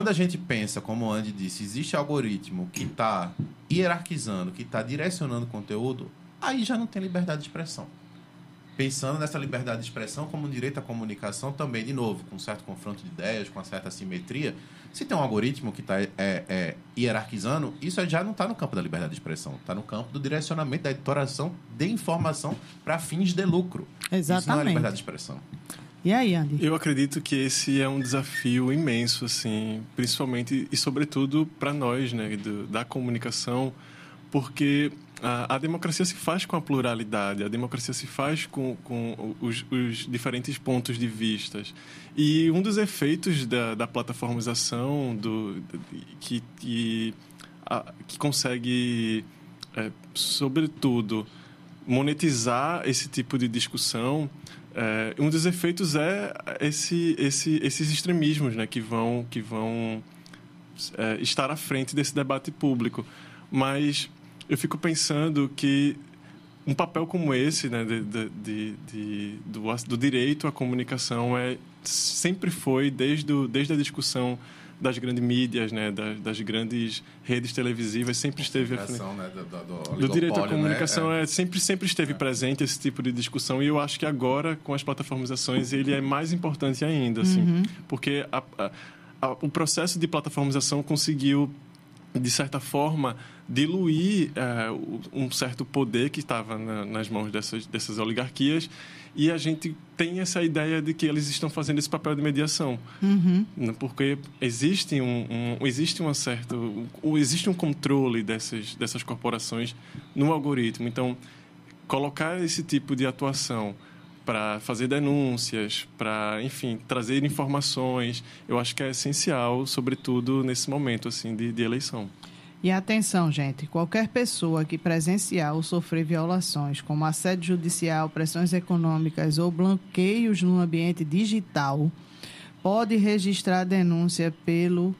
a gente pensa, como o Andy disse, existe algoritmo que está hierarquizando, que está direcionando o conteúdo, aí já não tem liberdade de expressão. Pensando nessa liberdade de expressão como direito à comunicação também, de novo, com um certo confronto de ideias, com uma certa assimetria, se tem um algoritmo que está hierarquizando, isso já não está no campo da liberdade de expressão, está no campo do direcionamento, da editoração de informação para fins de lucro. Exatamente. Isso não é liberdade de expressão. E aí, Andy? Eu acredito que esse é um desafio imenso, assim, principalmente e sobretudo para nós, né, da comunicação, porque a democracia se faz com a pluralidade, a democracia se faz com os diferentes pontos de vistas. E um dos efeitos da plataformização que consegue, sobretudo, monetizar esse tipo de discussão, um dos efeitos é esses extremismos, né, que vão estar à frente desse debate público. Mas eu fico pensando que um papel como esse, né, do direito à comunicação sempre foi, desde a discussão das grandes mídias, né, das grandes redes televisivas, sempre esteve à frente. Né, do direito à comunicação, né? sempre esteve presente esse tipo de discussão, e eu acho que agora, com as plataformizações, ele é mais importante ainda, assim, porque o processo de plataformização conseguiu, de certa forma, diluir um certo poder que estava nas mãos dessas oligarquias, e a gente tem essa ideia de que eles estão fazendo esse papel de mediação. Porque existe um controle dessas corporações no algoritmo. Então, colocar esse tipo de atuação para fazer denúncias, para, enfim, trazer informações, eu acho que é essencial, sobretudo nesse momento assim, de eleição. E atenção, gente, qualquer pessoa que presenciar ou sofrer violações, como assédio judicial, pressões econômicas ou bloqueios no ambiente digital, pode registrar a denúncia pelo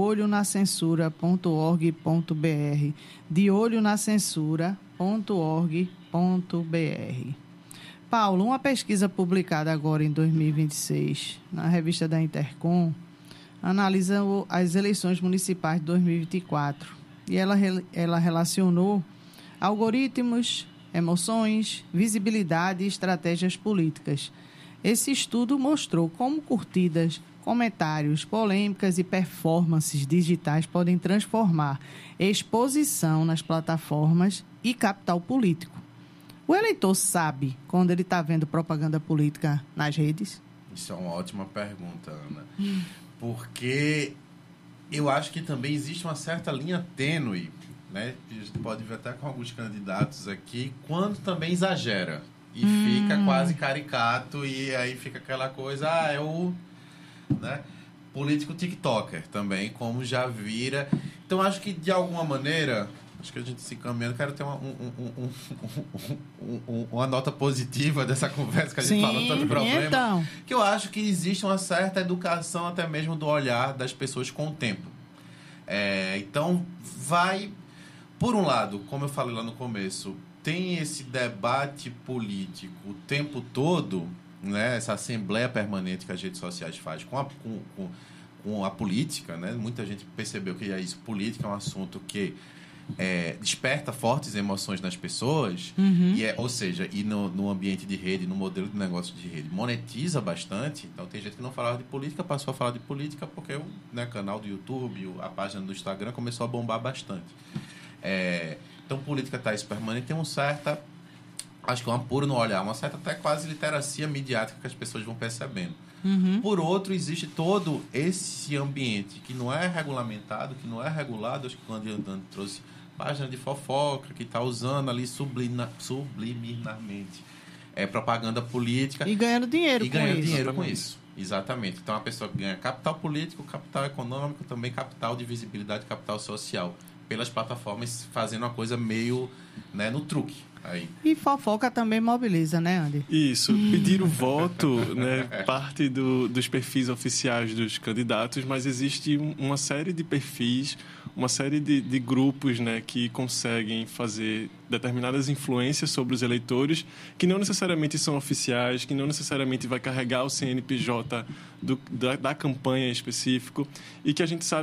deolhonacensura.org.br, deolhonacensura.org.br. Paulo, uma pesquisa publicada agora em 2026 na revista da Intercom analisa as eleições municipais de 2024 e ela relacionou algoritmos, emoções, visibilidade e estratégias políticas. Esse estudo mostrou como curtidas, comentários, polêmicas e performances digitais podem transformar exposição nas plataformas e capital político. O eleitor sabe quando ele está vendo propaganda política nas redes? Isso é uma ótima pergunta, Ana. Porque eu acho que também existe uma certa linha tênue, né? A gente pode ver até com alguns candidatos aqui, quando também exagera. E fica quase caricato, e aí fica aquela coisa, é o... né? Político tiktoker também, como já vira. Então, acho que, de alguma maneira... Acho que a gente se encaminhando. Quero ter uma nota positiva dessa conversa que a gente falou tanto problema. Então. Que eu acho que existe uma certa educação até mesmo do olhar das pessoas com o tempo. Então, vai... Por um lado, como eu falei lá no começo, tem esse debate político o tempo todo, né? Essa assembleia permanente que as redes sociais fazem com a política, né? Muita gente percebeu que isso, política é um assunto que desperta fortes emoções nas pessoas, ou seja, no ambiente de rede, no modelo de negócio de rede, monetiza bastante. Então tem gente que não falava de política, passou a falar de política porque o canal do YouTube, a página do Instagram começou a bombar bastante. Então política está isso permanente, tem acho que um apuro no olhar, uma certa até quase literacia midiática que as pessoas vão percebendo. Por outro, existe todo esse ambiente que não é regulamentado, que não é regulado. Acho que quando o André trouxe página de fofoca, que está usando ali subliminarmente propaganda política. E ganhando dinheiro com isso. Exatamente. Então, a pessoa ganha capital político, capital econômico, também capital de visibilidade, capital social, pelas plataformas, fazendo uma coisa meio, né, no truque. Aí. E fofoca também mobiliza, né, Andy? Isso. Pedir o voto, né, parte dos perfis oficiais dos candidatos, mas existe uma série de perfis, uma série de grupos, né, que conseguem fazer determinadas influências sobre os eleitores, que não necessariamente são oficiais, que não necessariamente vai carregar o CNPJ da campanha em específico, e que a gente sabe